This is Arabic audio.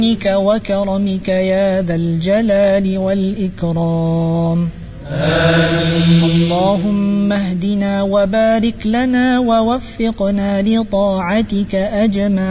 وكرمك يا ذا الجلال والإكرام. آمين. اللهم اهدنا وبارك لنا ووفقنا لطاعتك أجمعين.